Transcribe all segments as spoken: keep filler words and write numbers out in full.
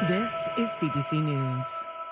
This is C B C News.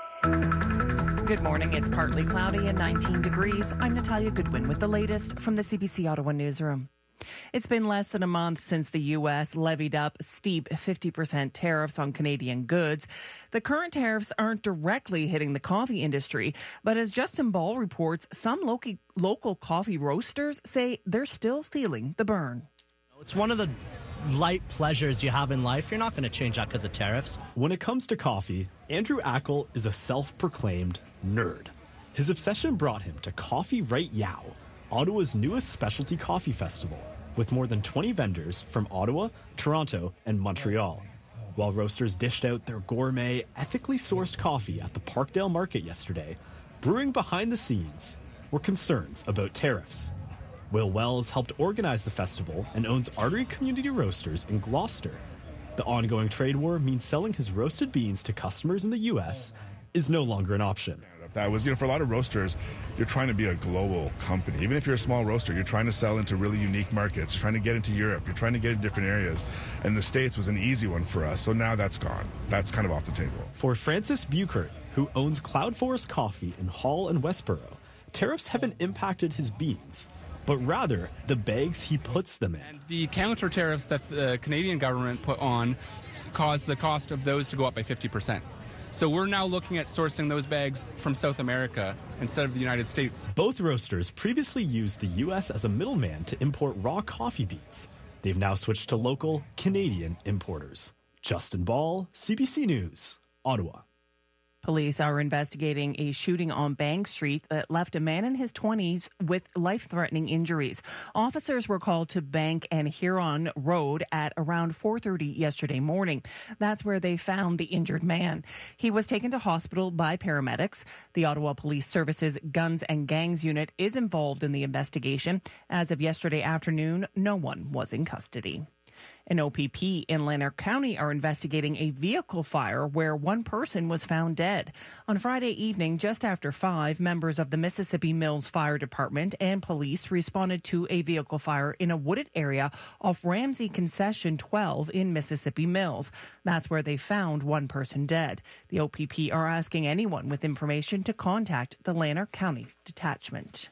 Good morning. It's partly cloudy and nineteen degrees. I'm Natalia Goodwin with the latest from the C B C Ottawa newsroom. It's been less than a month since the U S levied up steep fifty percent tariffs on Canadian goods. The current tariffs aren't directly hitting the coffee industry, but as Justin Ball reports, some local, local coffee roasters say they're still feeling the burn. It's one of the light pleasures you have in life. You're not going to change that because of tariffs. When it comes to coffee, Andrew Ackle is a self-proclaimed nerd. His obsession brought him to Coffee Right Yow, Ottawa's newest specialty coffee festival, with more than twenty vendors from Ottawa, Toronto, and Montreal. While roasters dished out their gourmet, ethically sourced coffee at the Parkdale Market yesterday, brewing behind the scenes were concerns about tariffs. Will Wells helped organize the festival and owns Artery Community Roasters in Gloucester. The ongoing trade war means selling his roasted beans to customers in the U S is no longer an option. That was, you know, for a lot of roasters, you're trying to be a global company. Even if you're a small roaster, you're trying to sell into really unique markets. You're trying to get into Europe. You're trying to get in different areas. And the States was an easy one for us. So now that's gone. That's kind of off the table. For Francis Buchert, who owns Cloud Forest Coffee in Hall and Westboro, tariffs haven't impacted his beans, but rather the bags he puts them in. And the counter tariffs that the Canadian government put on caused the cost of those to go up by fifty percent. So we're now looking at sourcing those bags from South America instead of the United States. Both roasters previously used the U S as a middleman to import raw coffee beans. They've now switched to local Canadian importers. Justin Ball, C B C News, Ottawa. Police are investigating a shooting on Bank Street that left a man in his twenties with life-threatening injuries. Officers were called to Bank and Huron Road at around four thirty yesterday morning. That's where they found the injured man. He was taken to hospital by paramedics. The Ottawa Police Services Guns and Gangs Unit is involved in the investigation. As of yesterday afternoon, no one was in custody. An O P P in Lanark County are investigating a vehicle fire where one person was found dead. On Friday evening, just after five, members of the Mississippi Mills Fire Department and police responded to a vehicle fire in a wooded area off Ramsey Concession twelve in Mississippi Mills. That's where they found one person dead. The O P P are asking anyone with information to contact the Lanark County Detachment.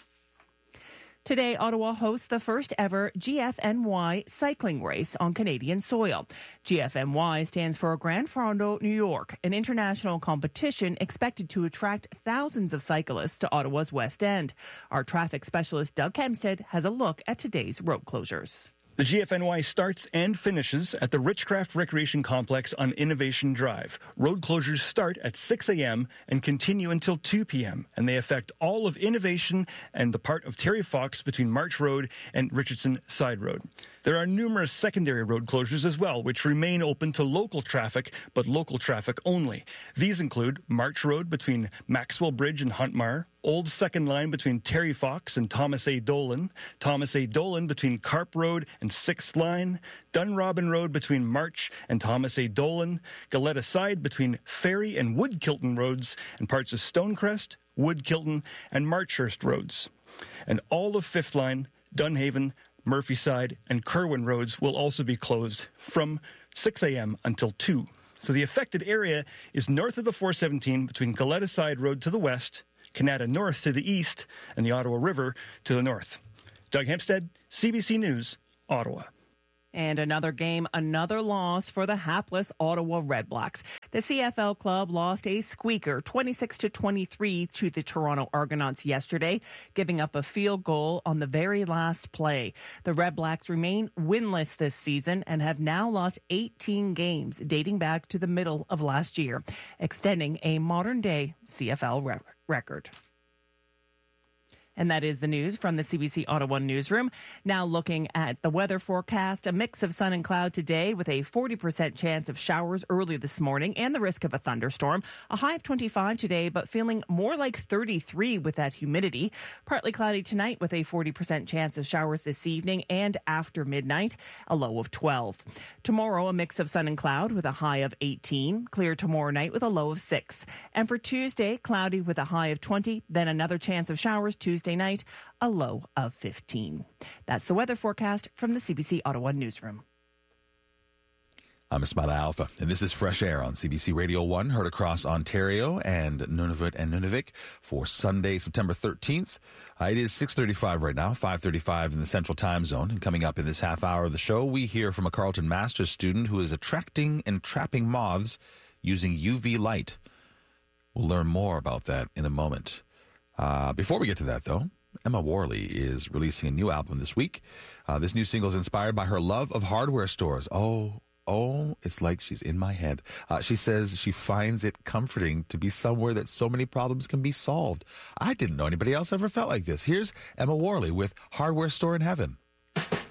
Today, Ottawa hosts the first ever G F N Y cycling race on Canadian soil. G F N Y stands for Grand Fondo New York, an international competition expected to attract thousands of cyclists to Ottawa's West End. Our traffic specialist Doug Hempstead has a look at today's road closures. The G F N Y starts and finishes at the Richcraft Recreation Complex on Innovation Drive. Road closures start at six a.m. and continue until two p.m., and they affect all of Innovation and the part of Terry Fox between March Road and Richardson Side Road. There are numerous secondary road closures as well, which remain open to local traffic, but local traffic only. These include March Road between Maxwell Bridge and Huntmar, Old Second Line between Terry Fox and Thomas A. Dolan, Thomas A. Dolan between Carp Road and Sixth Line, Dunrobin Road between March and Thomas A. Dolan, Galetta Side between Ferry and Woodkilton Roads, and parts of Stonecrest, Woodkilton, and Marchhurst Roads. And all of Fifth Line, Dunhaven, Murphyside, and Kerwin Roads will also be closed from six a.m. until two. So the affected area is north of the four seventeen between Galetta Side Road to the west, Canada North to the east, and the Ottawa River to the north. Doug Hempstead, C B C News, Ottawa. And another game, another loss for the hapless Ottawa Redblacks. The C F L club lost a squeaker, twenty-six to twenty-three, to the Toronto Argonauts yesterday, giving up a field goal on the very last play. The Redblacks remain winless this season and have now lost eighteen games dating back to the middle of last year, extending a modern-day C F L re- record. And that is the news from the C B C Ottawa newsroom. Now looking at the weather forecast, a mix of sun and cloud today with a forty percent chance of showers early this morning and the risk of a thunderstorm. A high of twenty-five today, but feeling more like thirty-three with that humidity. Partly cloudy tonight with a forty percent chance of showers this evening and after midnight, a low of twelve. Tomorrow, a mix of sun and cloud with a high of eighteen. Clear tomorrow night with a low of six. And for Tuesday, cloudy with a high of twenty, then another chance of showers Tuesday night, a low of fifteen. That's the weather forecast from the C B C Ottawa newsroom. I'm Ismail Alpha, and this is Fresh Air on C B C Radio one, heard across Ontario and Nunavut and Nunavik for Sunday, September thirteenth. Uh, it is six thirty-five right now, five thirty-five in the Central Time Zone. And coming up in this half hour of the show, we hear from a Carleton Master's student who is attracting and trapping moths using U V light. We'll learn more about that in a moment. Uh, before we get to that, though, Emma Worley is releasing a new album this week. Uh, this new single is inspired by her love of hardware stores. Oh, Oh, it's like she's in my head. Uh, she says she finds it comforting to be somewhere that so many problems can be solved. I didn't know anybody else ever felt like this. Here's Emma Worley with Hardware Store in Heaven.